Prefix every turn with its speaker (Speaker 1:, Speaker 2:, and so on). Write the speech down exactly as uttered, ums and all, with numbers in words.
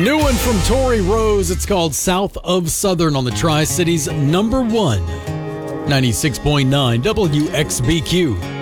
Speaker 1: New one from Tori Rose. It's called South of Southern on the Tri-Cities number one. ninety-six point nine W X B Q.